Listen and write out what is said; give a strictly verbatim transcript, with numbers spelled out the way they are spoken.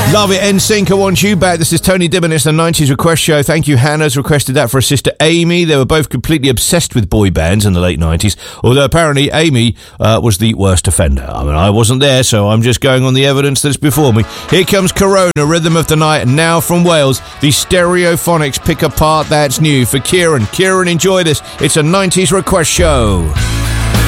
Love it. N Sync, I Want You Back. This is Tony Dibbon. It's the nineties request show. Thank you. Hannah's requested that for her sister Amy. They were both completely obsessed with boy bands in the late nineties, although apparently Amy uh, was the worst offender. I mean, I wasn't there, so I'm just going on the evidence that's before me. Here comes Corona, Rhythm of the Night, and now from Wales, the Stereophonics pick apart That's New for Kieran. Kieran, enjoy this. It's a nineties request show.